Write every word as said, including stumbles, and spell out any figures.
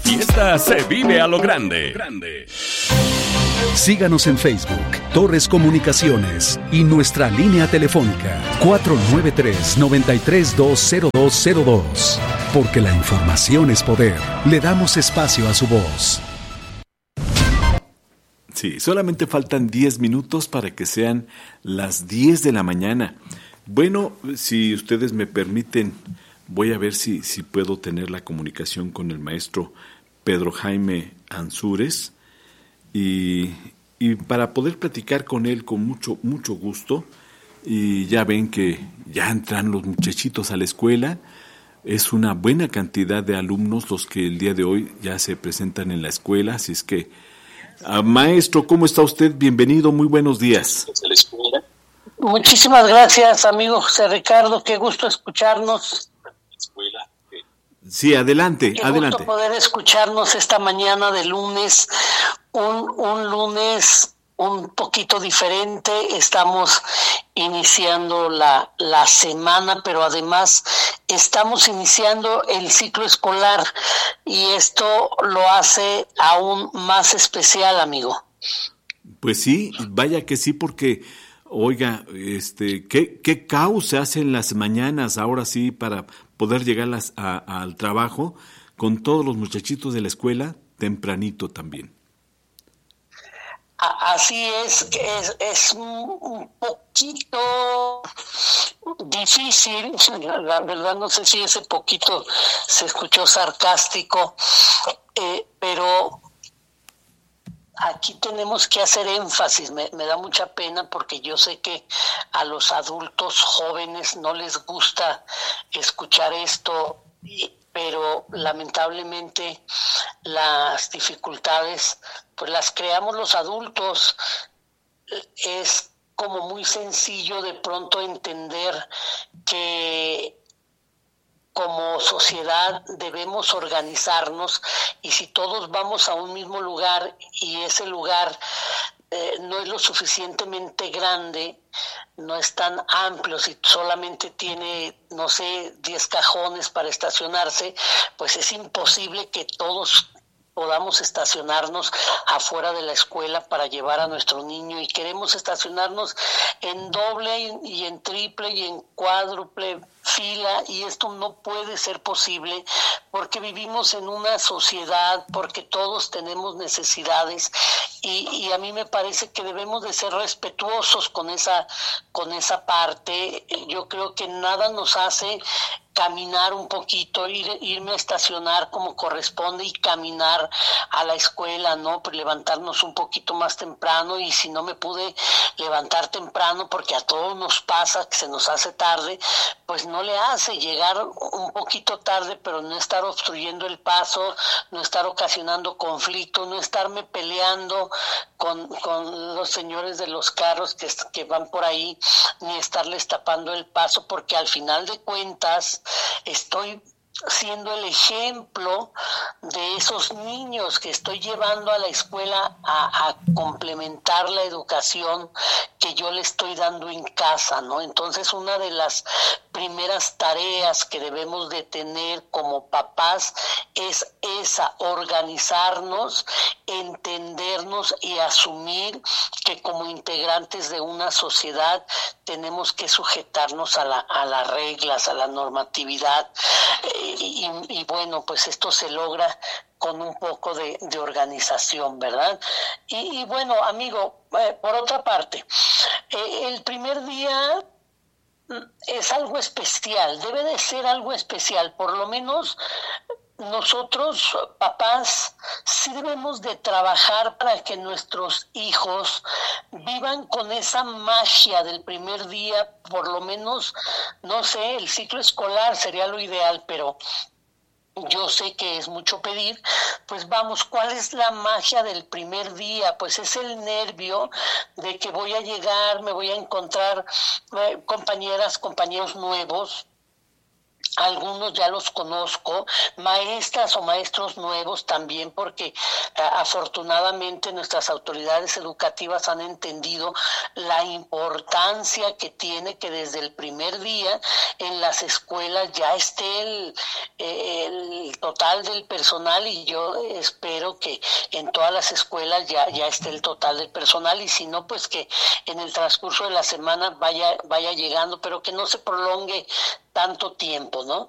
fiesta se vive a lo grande. grande. Síganos en Facebook, Torres Comunicaciones y nuestra línea telefónica cuatro nueve tres, nueve tres dos, cero dos cero dos. Porque la información es poder. Le damos espacio a su voz. Sí, solamente faltan diez minutos para que sean las diez de la mañana. Bueno, si ustedes me permiten, voy a ver si, si puedo tener la comunicación con el maestro Pedro Jaime Ansúrez y, y para poder platicar con él con mucho, mucho gusto. Y ya ven que ya entran los muchachitos a la escuela. Es una buena cantidad de alumnos los que el día de hoy ya se presentan en la escuela, así es que, ah, maestro, ¿cómo está usted? Bienvenido, muy buenos días. Muchísimas gracias, amigo José Ricardo, qué gusto escucharnos. Sí, adelante, qué adelante. Qué gusto poder escucharnos esta mañana de lunes, un, un lunes un poquito diferente. Estamos iniciando la, la semana, pero además estamos iniciando el ciclo escolar y esto lo hace aún más especial, amigo. Pues sí, vaya que sí, porque, oiga, este, ¿qué, qué caos se hace en las mañanas ahora sí para poder llegar las, a, al trabajo con todos los muchachitos de la escuela tempranito también? Así es, es, es un poquito difícil, la verdad no sé si ese poquito se escuchó sarcástico, eh, pero aquí tenemos que hacer énfasis, me, me da mucha pena porque yo sé que a los adultos jóvenes no les gusta escuchar esto, pero lamentablemente las dificultades pues las creamos los adultos. Es como muy sencillo de pronto entender que como sociedad debemos organizarnos y si todos vamos a un mismo lugar y ese lugar eh, no es lo suficientemente grande, no es tan amplio, si solamente tiene, no sé, diez cajones para estacionarse, pues es imposible que todos podamos estacionarnos afuera de la escuela para llevar a nuestro niño y queremos estacionarnos en doble y en triple y en cuádruple fila y esto no puede ser posible porque vivimos en una sociedad, porque todos tenemos necesidades y, y a mí me parece que debemos de ser respetuosos con esa, con esa parte. Yo creo que nada nos hace caminar un poquito, ir, irme a estacionar como corresponde y caminar a la escuela, ¿no? Pues levantarnos un poquito más temprano y si no me pude levantar temprano porque a todos nos pasa que se nos hace tarde, pues no le hace llegar un poquito tarde, pero no estar obstruyendo el paso, no estar ocasionando conflicto, no estarme peleando con, con los señores de los carros que, que van por ahí, ni estarles tapando el paso, porque al final de cuentas estoy siendo el ejemplo de esos niños que estoy llevando a la escuela a, a complementar la educación que yo le estoy dando en casa, ¿no? Entonces, una de las primeras tareas que debemos de tener como papás es esa, organizarnos, entendernos y asumir que como integrantes de una sociedad tenemos que sujetarnos a, la, a las reglas, a la normatividad. Y, y, y bueno, pues esto se logra con un poco de, de organización, ¿verdad? Y, y bueno, amigo, eh, por otra parte, eh, el primer día es algo especial, debe de ser algo especial, por lo menos nosotros, papás, sí debemos de trabajar para que nuestros hijos vivan con esa magia del primer día, por lo menos, no sé, el ciclo escolar sería lo ideal, pero yo sé que es mucho pedir, pues vamos, ¿cuál es la magia del primer día? Pues es el nervio de que voy a llegar, me voy a encontrar eh, compañeras, compañeros nuevos, Algunos ya los conozco, maestras o maestros nuevos también, porque uh, afortunadamente nuestras autoridades educativas han entendido la importancia que tiene que desde el primer día en las escuelas ya esté el, el total del personal, y yo espero que en todas las escuelas ya, ya esté el total del personal, y si no, pues que en el transcurso de la semana vaya, vaya llegando, pero que no se prolongue tanto tiempo, ¿no?